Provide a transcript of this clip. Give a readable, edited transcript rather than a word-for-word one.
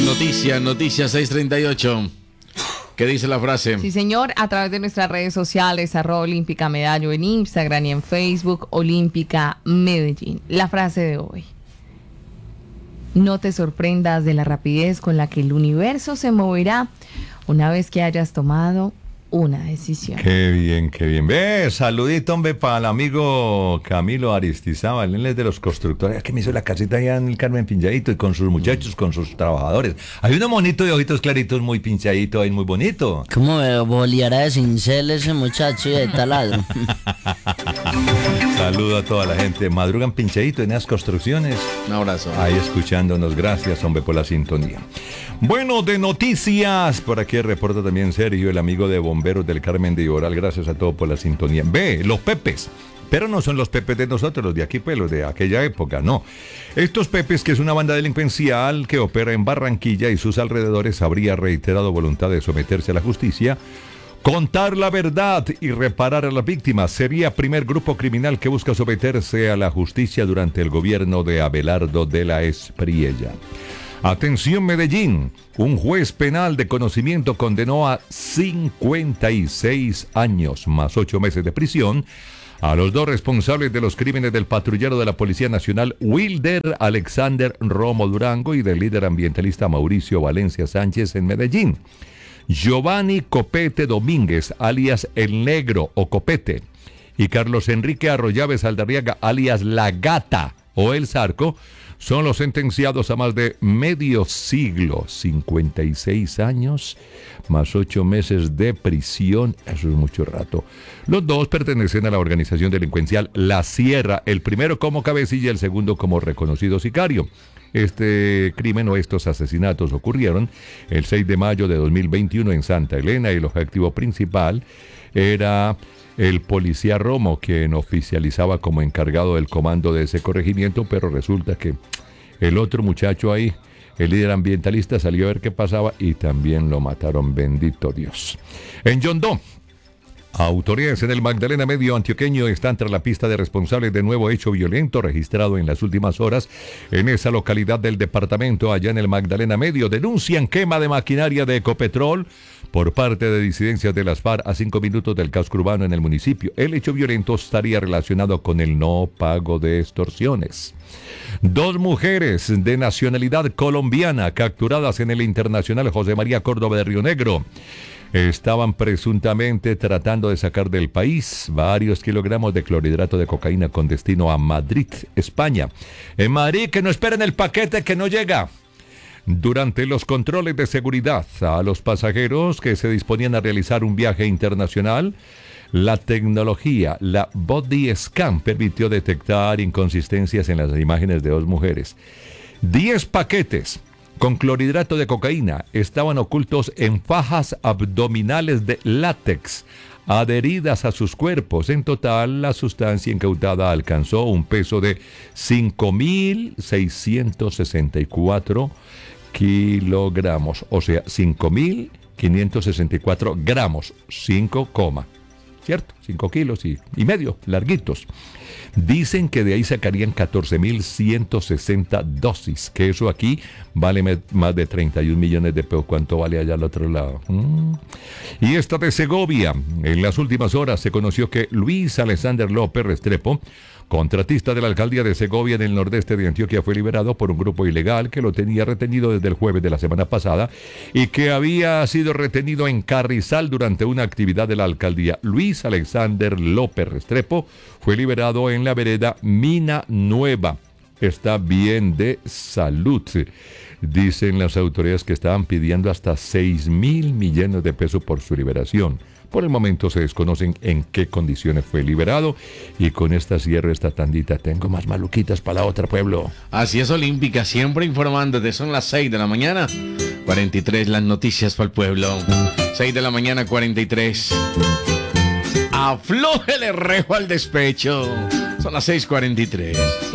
Noticia 638. ¿Qué dice la frase? Sí, señor, a través de nuestras redes sociales, @Olímpica Medallo en Instagram y en Facebook, Olímpica Medellín. La frase de hoy: no te sorprendas de la rapidez con la que el universo se moverá una vez que hayas tomado una decisión. Qué bien, qué bien. Ve, saludito, hombre, para el amigo Camilo Aristizábal, él es de los constructores, que me hizo la casita allá en el Carmen Pinchadito, y con sus muchachos, con sus trabajadores. Hay uno monito de ojitos claritos, muy pinchadito, ahí muy bonito. ¿Cómo me boleará de cincel ese muchacho y de taladro? Saludo a toda la gente. Madrugan pinchadito en las construcciones. Un abrazo. Ahí escuchándonos. Gracias, hombre, por la sintonía. Bueno, de noticias. Por aquí reporta también Sergio, el amigo de Bomberos del Carmen de Iboral. Gracias a todos por la sintonía. Ve, los Pepes. Pero no son los Pepes de nosotros, los de aquí, pues, los de aquella época, no. Estos Pepes, que es una banda delincuencial que opera en Barranquilla y sus alrededores, habría reiterado voluntad de someterse a la justicia, contar la verdad y reparar a las víctimas. Sería primer grupo criminal que busca someterse a la justicia durante el gobierno de Abelardo de la Espriella. Atención, Medellín. Un juez penal de conocimiento condenó a 56 años más 8 meses de prisión a los dos responsables de los crímenes del patrullero de la Policía Nacional, Wilder Alexander Romo Durango, y del líder ambientalista Mauricio Valencia Sánchez en Medellín. Giovanni Copete Domínguez, alias El Negro o Copete, y Carlos Enrique Arroyaves Aldarriaga, alias La Gata o El Zarco, son los sentenciados a más de medio siglo, 56 años, más 8 meses de prisión. Eso es mucho rato. Los dos pertenecen a la organización delincuencial La Sierra, el primero como cabecilla y el segundo como reconocido sicario. Este crimen o estos asesinatos ocurrieron el 6 de mayo de 2021 en Santa Elena, y el objetivo principal era el policía Romo, quien oficializaba como encargado del comando de ese corregimiento, pero resulta que el otro muchacho ahí, el líder ambientalista, salió a ver qué pasaba y también lo mataron, bendito Dios. En Yondó, autoridades en el Magdalena Medio antioqueño están tras la pista de responsables de nuevo hecho violento registrado en las últimas horas en esa localidad del departamento, allá en el Magdalena Medio. Denuncian quema de maquinaria de Ecopetrol por parte de disidencias de las FARC a 5 minutos del casco urbano en el municipio. El hecho violento estaría relacionado con el no pago de extorsiones. 2 mujeres de nacionalidad colombiana capturadas en el Internacional José María Córdoba de Río Negro estaban presuntamente tratando de sacar del país varios kilogramos de clorhidrato de cocaína con destino a Madrid, España. En Madrid, que no esperen el paquete que no llega. Durante los controles de seguridad a los pasajeros que se disponían a realizar un viaje internacional, la tecnología, la Body Scan, permitió detectar inconsistencias en las imágenes de 2 mujeres. 10 paquetes con clorhidrato de cocaína estaban ocultos en fajas abdominales de látex adheridas a sus cuerpos. En total, la sustancia incautada alcanzó un peso de 5.664 kilogramos, o sea, 5.564 gramos, 5, ¿cierto? 5 kilos y medio, larguitos. Dicen que de ahí sacarían 14.160 dosis, que eso aquí vale más de 31 millones de pesos. ¿Cuánto vale allá al otro lado? Y esta de Segovia. En las últimas horas se conoció que Luis Alexander López Restrepo, contratista de la alcaldía de Segovia en el nordeste de Antioquia, fue liberado por un grupo ilegal que lo tenía retenido desde el jueves de la semana pasada y que había sido retenido en Carrizal durante una actividad de la alcaldía. Luis Alexander López Restrepo fue liberado en la vereda Mina Nueva. Está bien de salud. Dicen las autoridades que estaban pidiendo hasta 6.000 millones de pesos por su liberación. Por el momento se desconocen en qué condiciones fue liberado. Y con esta cierro esta tandita. Tengo más maluquitas para la otra, pueblo. Así es, Olímpica, siempre informándote. Son las 6 de la mañana, 43 las noticias para el pueblo. 6 de la mañana, 43. Aflójele rejo al despecho. Son las 6:43.